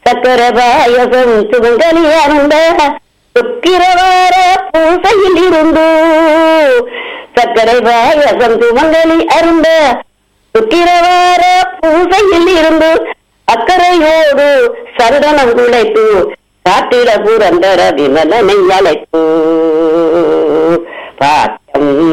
சக்கர பாயசம் சுமங்கலி அருந்த சுக்கிரவார பூசையில் இருந்து சக்கரை பாயசம் சுமங்கலி அருந்த சுக்கிரவார பூசையில் இருந்து அக்கறையோடு சந்தனம் குலைத்து காட்டிட புரந்தர விமலனை அழைத்து